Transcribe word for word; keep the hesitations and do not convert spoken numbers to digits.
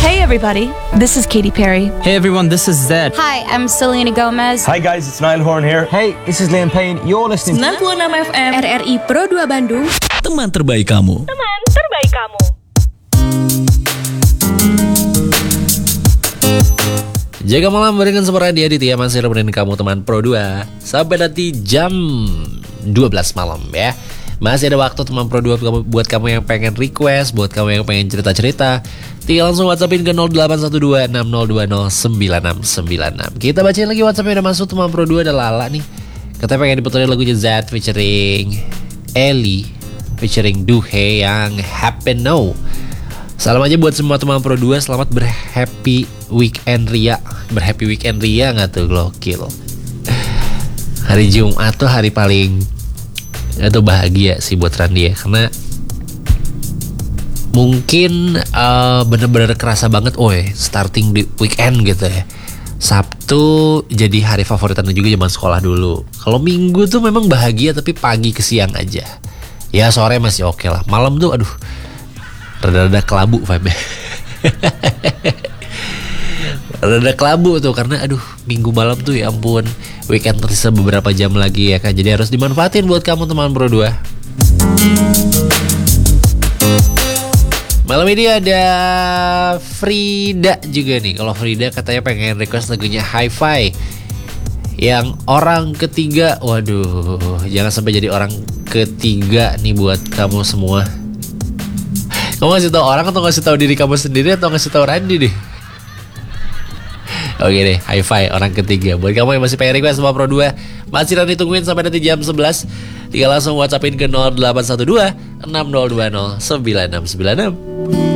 Hey everybody, this is Katy Perry. Hey everyone, this is Zed. Hi, I'm Selena Gomez. Hi guys, it's Niall Horn here. Hey, this is Liam Payne. You're listening to sembilan puluh enam F M R R I Pro dua Bandung. Teman terbaik kamu. Teman terbaik kamu. Jaga malam barengan sama Randy Aditya, masih nemenin kamu teman Pro dua sampai nanti jam dua belas malam ya. Masih ada waktu teman Pro dua buat kamu yang pengen request, buat kamu yang pengen cerita-cerita. Tinggal langsung WhatsAppin ke nol delapan satu dua enam nol dua nol sembilan enam sembilan enam. Kita bacain lagi WhatsApp yang udah masuk teman Pro dua, ada Lala nih. Katanya pengen diputerin lagunya Z featuring Ellie, featuring Duhe yang Happy Now. Salam aja buat semua teman Pro dua, selamat berhappy weekend Ria. Berhappy weekend Ria gak tuh, gokil. Hari Jumat tuh hari paling itu bahagia sih buat Randy ya, karena mungkin uh, bener-bener kerasa banget, oh ya, starting di weekend gitu ya. Sabtu jadi hari favoritan juga zaman sekolah dulu. Kalau Minggu tuh memang bahagia tapi pagi ke siang aja. Ya sore masih oke okay lah. Malam tuh aduh rada-rada kelabu vibe. Rada kelabu tuh karena aduh Minggu malam tuh ya ampun, weekend tersisa beberapa jam lagi ya kan. Jadi harus dimanfaatin buat kamu teman Pro dua. Malam ini ada Frida juga nih. Kalau Frida katanya pengen request lagunya Hi-Fi yang orang ketiga. Waduh, jangan sampai jadi orang ketiga nih buat kamu semua. Kamu ngasih tahu orang atau ngasih tahu diri kamu sendiri atau ngasih tahu Randy nih? Oke deh, Hi-Fi orang ketiga. Buat kamu yang masih pengen request sama Pro dua, masih nanti tungguin sampai nanti jam sebelas. Tinggal langsung WhatsAppin ke nol delapan satu dua enam nol dua nol sembilan enam sembilan enam.